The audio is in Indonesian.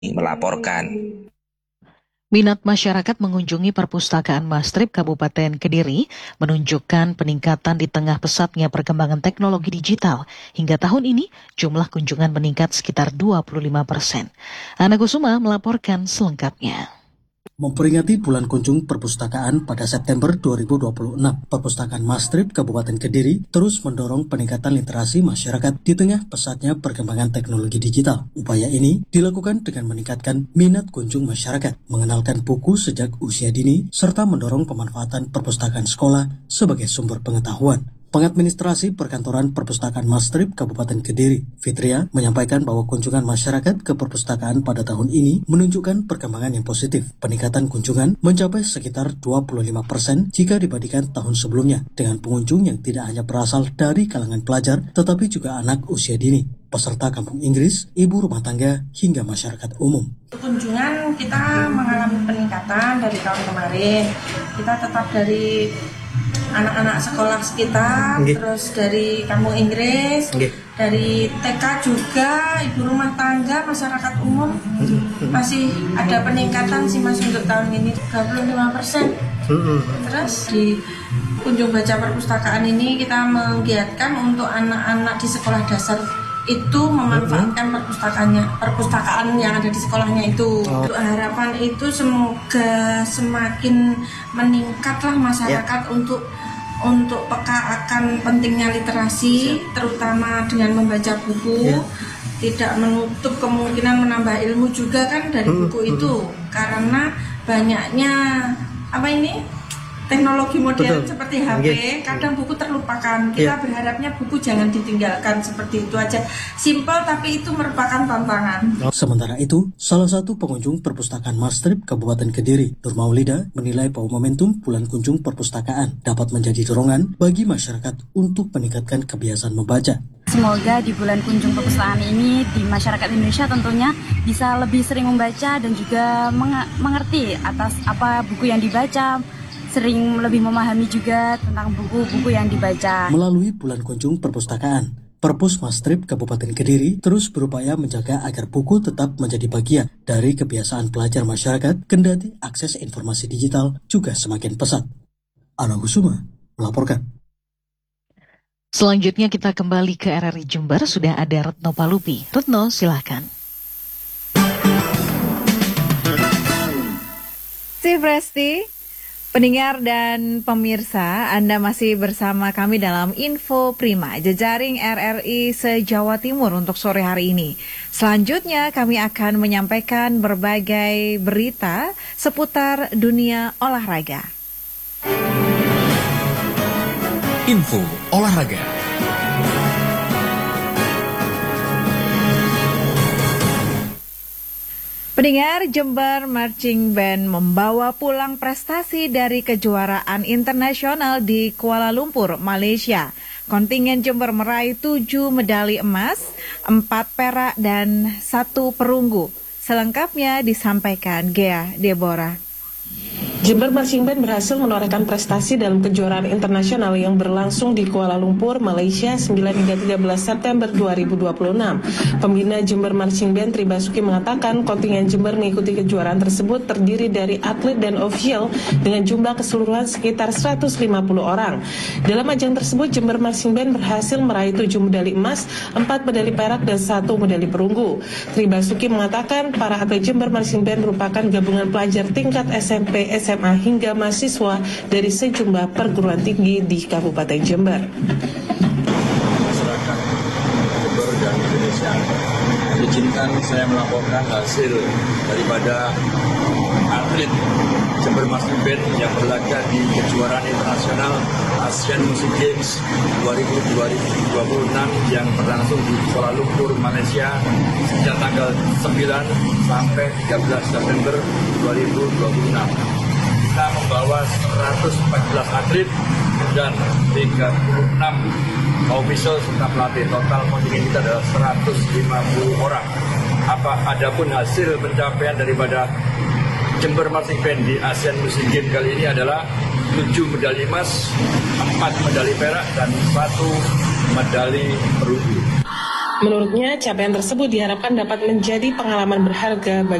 melaporkan. Minat masyarakat mengunjungi perpustakaan Mastrip Kabupaten Kediri menunjukkan peningkatan di tengah pesatnya perkembangan teknologi digital. Hingga tahun ini, jumlah kunjungan meningkat sekitar 25%. Ana Kusuma melaporkan selengkapnya. Memperingati bulan kunjung perpustakaan pada September 2026, Perpustakaan Mastrip Kabupaten Kediri terus mendorong peningkatan literasi masyarakat di tengah pesatnya perkembangan teknologi digital. Upaya ini dilakukan dengan meningkatkan minat kunjung masyarakat, mengenalkan buku sejak usia dini, serta mendorong pemanfaatan perpustakaan sekolah sebagai sumber pengetahuan. Pengadministrasi Perkantoran Perpustakaan Mastrip Kabupaten Kediri, Fitria, menyampaikan bahwa kunjungan masyarakat ke perpustakaan pada tahun ini menunjukkan perkembangan yang positif. Peningkatan kunjungan mencapai sekitar 25% jika dibandingkan tahun sebelumnya, dengan pengunjung yang tidak hanya berasal dari kalangan pelajar, tetapi juga anak usia dini, peserta kampung Inggris, ibu rumah tangga, hingga masyarakat umum. Kunjungan kita mengalami peningkatan dari tahun kemarin. Kita tetap dari anak-anak sekolah sekitar, terus dari kampung Inggris, dari TK juga, ibu rumah tangga, masyarakat umum. Masih ada peningkatan sih Mas untuk tahun ini, 35%. Terus di kunjung baca perpustakaan ini kita menggiatkan untuk anak-anak di sekolah dasar itu memanfaatkan perpustakaan yang ada di sekolahnya itu. Untuk harapan itu semoga semakin meningkatlah masyarakat untuk peka akan pentingnya literasi, terutama dengan membaca buku. Tidak menutup kemungkinan menambah ilmu juga kan dari buku itu, karena banyaknya teknologi modern seperti HP, kadang buku terlupakan. Kita berharapnya buku jangan ditinggalkan, seperti itu aja. Simpel tapi itu merupakan tantangan. Sementara itu, salah satu pengunjung perpustakaan Mastrip Kabupaten Kediri, Nur Maulida, menilai bahwa momentum bulan kunjung perpustakaan dapat menjadi dorongan bagi masyarakat untuk meningkatkan kebiasaan membaca. Semoga di bulan kunjung perpustakaan ini di masyarakat Indonesia tentunya bisa lebih sering membaca dan juga mengerti atas apa buku yang dibaca, sering lebih memahami juga tentang buku-buku yang dibaca. Melalui bulan kunjung perpustakaan, Perpus Mastrip Kabupaten Kediri terus berupaya menjaga agar buku tetap menjadi bagian dari kebiasaan pelajar masyarakat, kendati akses informasi digital juga semakin pesat. Ana Kusuma melaporkan. Selanjutnya kita kembali ke RRI Jember, sudah ada Retno Palupi. Retno, silakan. Si Presti, pendengar dan pemirsa, Anda masih bersama kami dalam Info Prima, jejaring RRI se-Jawa Timur untuk sore hari ini. Selanjutnya kami akan menyampaikan berbagai berita seputar dunia olahraga. Info olahraga. Pendengar, Jember Marching Band membawa pulang prestasi dari kejuaraan internasional di Kuala Lumpur, Malaysia. Kontingen Jember meraih 7 medali emas, 4 perak dan 1 perunggu. Selengkapnya disampaikan Gea Deborah. Jember Marching Band berhasil menorehkan prestasi dalam kejuaraan internasional yang berlangsung di Kuala Lumpur, Malaysia 9 hingga 13 September 2026. Pembina Jember Marching Band Tri Basuki mengatakan kontingen Jember mengikuti kejuaraan tersebut terdiri dari atlet dan ofisial dengan jumlah keseluruhan sekitar 150 orang. Dalam ajang tersebut, Jember Marching Band berhasil meraih 7 medali emas, 4 medali perak dan 1 medali perunggu. Tri Basuki mengatakan para atlet Jember Marching Band merupakan gabungan pelajar tingkat SMP, SMA hingga mahasiswa dari sejumlah perguruan tinggi di Kabupaten Jember. Masyarakat Jember dan Indonesia, izinkan saya melaporkan hasil daripada atlet Jember Marching Band yang berlaga di kejuaraan internasional Asian Music Games 2026 yang berlangsung di Kuala Lumpur, Malaysia sejak tanggal 9 sampai 13 September 2026. Kita membawa 114 atlet dan 36 official serta pelatih. Total kontingen kita adalah 150 orang. Adapun hasil pencapaian daripada Jember Marching Band di Asian Music Games kali ini adalah 7 medali emas, 4 medali perak dan 1 medali perunggu. Menurutnya, capaian tersebut diharapkan dapat menjadi pengalaman berharga bagi